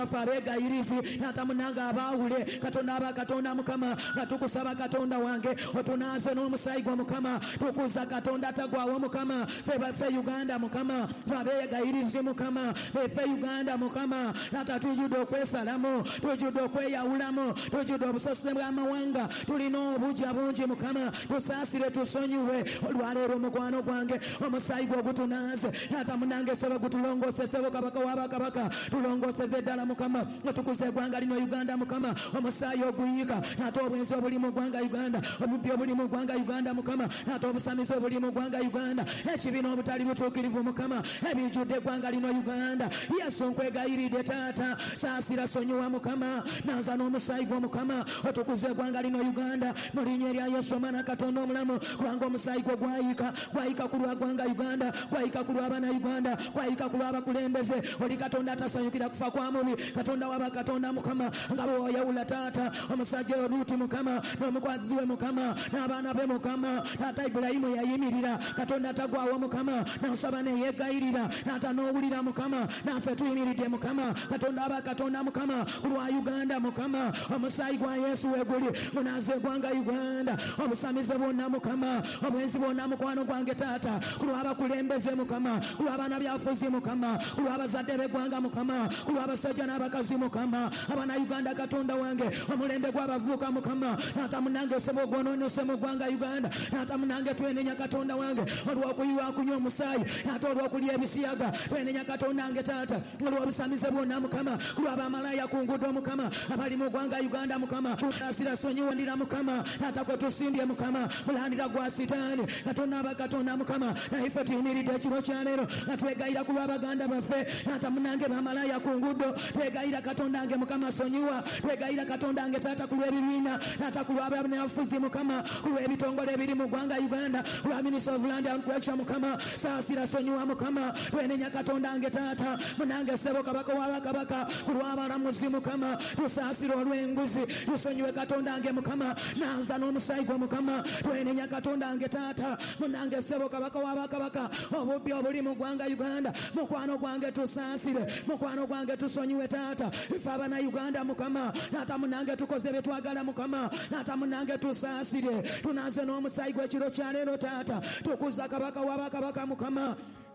farega irizi natamunanga abawule katonda abakatonda mukama ngatukusaba katonda wange otunaze n'omusayigwa mukama tukuza katonda tagwawo mukama fe Uganda mukama fabega irizi mukama fe Uganda mukama natatujude okwesalamu tujude okweyawulamu tujude obusosise bw'amawanga tulina obuja bungi mukama tusaasire tusonyiwe olwaleero mukwano gwange omusayigwa ogutunaze natamunange sebe gutulongose sebe kabaka wabakabaka tulongoseze ddala mukama otukuze eggwanga lino Uganda mukama omusaayi oguyika nate obwenzi obuli mu ggwanga Uganda obubbi obuli mu ggwanga Uganda mukama nate obusamizi obuli mu ggwanga Uganda ekibiina obutali butuukirivu mukama ebijjudde eggwanga lino Uganda Yesu nkwegayiridde taata saasira sonyiwa mukama nanza n'omusaayi gwo mukama otukuze eggwanga lino Uganda mu linnya erya Yesu omwana katonda omulamu kubanga omusaayi gwo gwayika ku lwa ggwanga Uganda gwayika ku lw'abaana Uganda gwayika ku lw'abakulembeze oli katonda atasanyukira kufa kwa mubi katonda wabakatonda mukama nga bw'oyawula taata omusajja oyo Luuti mukama n'omukwazizi we mukama n'abaana be mukama taata Ibulayimu yayimirira katonda atagwawo mukama n'asaba neyeegayirira naata n'owulira mukama naffe tuyimiridde mukama katonda abakatonda mukama ku lwa Uganda mukama omusaayi gwa Yesu weguli munaze eggwanga Uganda obusamize bwonna mukama obwenzi bwonna mukwano gwange taata ku lw'abakulembeze mukama ku lw'abaana byafuzi mukama ku lw'abazadde b'eggwanga mukama ku lw'abasajja n'abakazi mukama abaana Uganda katonda wange omulembe gw'abavubuka mukama natamunange osaba ogwonoonese mu ggwanga Uganda natamunange twenenya katonda wange olw'okuyiwa kunywa omusaayi ate olw'okulya ebisiyaga twenenya katonda wange taata olw'obusamize bwonna mukama ku lw'abamalaya ku nguudo mukama abali mu ggwanga Uganda mukama asira sonyiwandira mukama ate kwe tusimbye mukama mulandira gwa sitaani katonda abakatonda mukama naife tuyimiridde ekiro kya leero nga twegayira ku lw'abaganda baffe natamunange bamalaya ku nguudo twegayira katonda wange mukama sonyiwa twegayira katonda wange taata ku lw'ebibiina nata ku lw'abanafuzi mukama ku lw'ebitongole ebiri mu ggwanga Uganda ku lwa Ministry of Land and Culture mukama saasira sonyiwa mukama twenenya katonda wange taata munange ssebo kabaka w'abakabaka ku lw'abalamuzi mukama tusaasire olw'enguzi tusonyiwe katonda wange mukama nanza n'omusaayi gwo mukama twenenya katonda wange taata munange ssebo kabaka w'abakabaka obubbi obuli mu ggwanga Uganda mukwano gwange tusaasire mukwano gwange tusonyiwe taata ife abana Uganda mukama nata munange tukoze bye twagala mukama nata munange tusaasire tunaze n'omusaayi gw'ekiro kya leero taata tukuza kabaka w'abakabaka mukama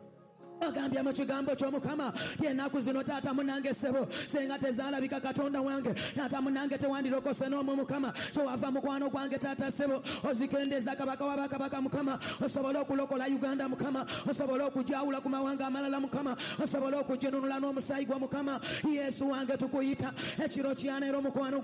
agambya mu kigambo ky'omukama yennaku zino taata munange ssebo senga tezaalabika katonda wange naata munange tewandirokose n'omu mukama kyowava mukwano gwange taata ssebo ozikendeza kabaka w'abakabaka mukama osobole okulokola Uganda mukama osobole okujawula ku mawanga amalala mukama osobole okuginunula n'omusaayi gwa mukama Yesu wange tukuyita ekiro kya leero mukwano